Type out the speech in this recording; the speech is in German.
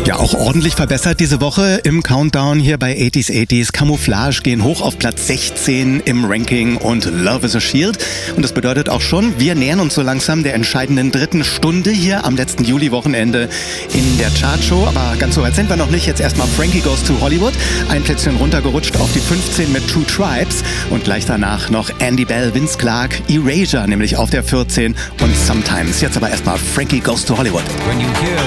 Ja, auch ordentlich verbessert diese Woche im Countdown hier bei 80s. Camouflage gehen hoch auf Platz 16 im Ranking und Love is a Shield. Und das bedeutet auch schon, wir nähern uns so langsam der entscheidenden dritten Stunde hier am letzten Juli-Wochenende in der Chartshow. Aber ganz so weit sind wir noch nicht. Jetzt erstmal Frankie Goes to Hollywood. Ein Plätzchen runtergerutscht auf die 15 mit Two Tribes. Und gleich danach noch Andy Bell, Vince Clarke, Erasure, nämlich auf der 14 und Sometimes. Jetzt aber erstmal Frankie Goes to Hollywood. When you hear